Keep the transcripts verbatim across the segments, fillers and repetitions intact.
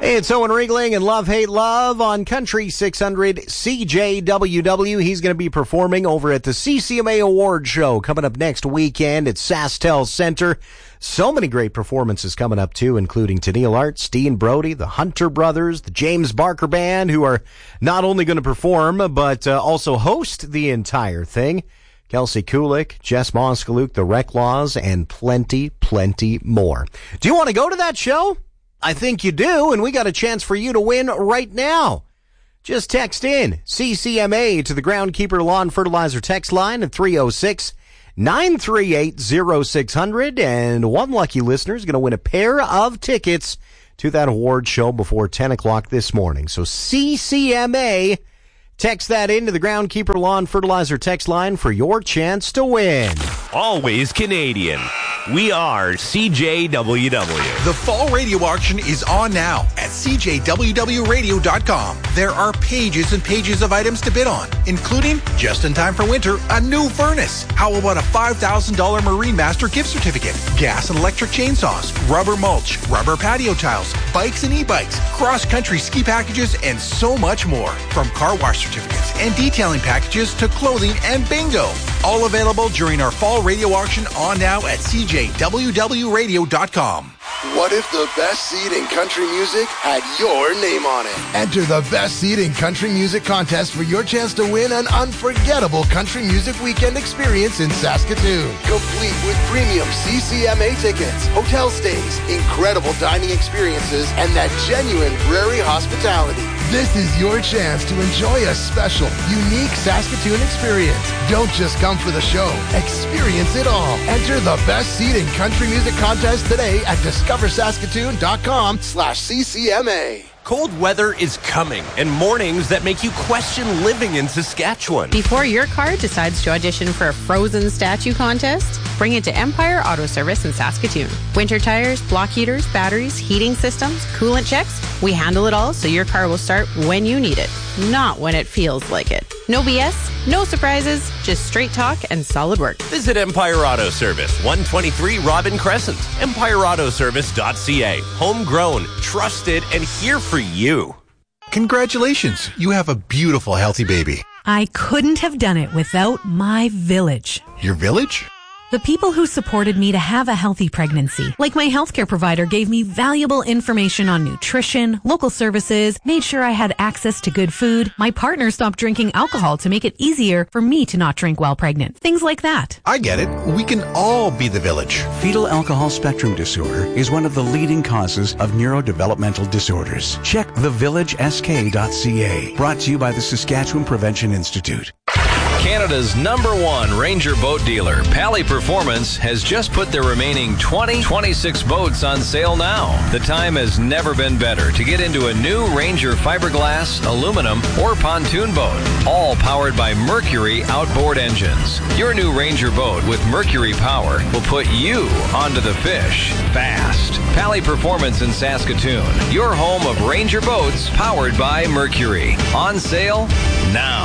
It's Owen Riegling and Love, Hate, Love on Country six hundred C J W W. He's going to be performing over at the C C M A Award Show coming up next weekend at SaskTel Center. So many great performances coming up, too, including Tennille Arts, Dean Brody, the Hunter Brothers, the James Barker Band, who are not only going to perform, but uh, also host the entire thing. Kelsey Kulik, Jess Moskaluk, the Reclaws, and plenty, plenty more. Do you want to go to that show? I think you do, and we got a chance for you to win right now. Just text in C C M A to the Groundkeeper Lawn Fertilizer text line at three oh six, nine three eight, oh six hundred, and one lucky listener is going to win a pair of tickets to that award show before ten o'clock this morning. So C C M A, text that into the Groundkeeper Lawn Fertilizer text line for your chance to win. Always Canadian. We are C J W W. The fall radio auction is on now at C J W W radio dot com. There are pages and pages of items to bid on, including, just in time for winter, a new furnace. How about a five thousand dollars Marine Master gift certificate, gas and electric chainsaws, rubber mulch, rubber patio tiles, bikes and e-bikes, cross-country ski packages, and so much more. From car wash certificates and detailing packages to clothing and bingo. All available during our fall radio auction on now at C J W W radio dot com. What if the best seed in country music had your name on it? Enter the Best Seed in Country Music contest for your chance to win an unforgettable country music weekend experience in Saskatoon. Complete with premium C C M A tickets, hotel stays, incredible dining experiences, and that genuine prairie hospitality. This is your chance to enjoy a special, unique Saskatoon experience. Don't just come for the show. Experience it all. Enter the Best Seed in Country Music contest today at discover saskatoon dot com slash C C M A. Cold weather is coming, and mornings that make you question living in Saskatchewan. Before your car decides to audition for a frozen statue contest, bring it to Empire Auto Service in Saskatoon. Winter tires, block heaters, batteries, heating systems, coolant checks, we handle it all so your car will start when you need it, not when it feels like it. No B S, no surprises, just straight talk and solid work. Visit Empire Auto Service, one twenty-three Robin Crescent, empire auto service dot c a. Homegrown, trusted, and here for you. Congratulations, you have a beautiful, healthy baby. I couldn't have done it without my village. Your village? The people who supported me to have a healthy pregnancy. Like my healthcare provider gave me valuable information on nutrition, local services, made sure I had access to good food. My partner stopped drinking alcohol to make it easier for me to not drink while pregnant. Things like that. I get it. We can all be the village. Fetal alcohol spectrum disorder is one of the leading causes of neurodevelopmental disorders. Check the village s k dot c a. Brought to you by the Saskatchewan Prevention Institute. Canada's number one Ranger boat dealer, Pally Performance, has just put their remaining twenty twenty-six boats on sale now. The time has never been better to get into a new Ranger fiberglass, aluminum, or pontoon boat, all powered by Mercury outboard engines. Your new Ranger boat with Mercury power will put you onto the fish fast. Pally Performance in Saskatoon, your home of Ranger boats powered by Mercury. On sale now.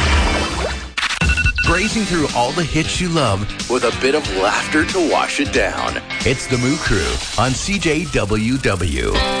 Grazing through all the hits you love with a bit of laughter to wash it down. It's the Moo Crew on C J W W.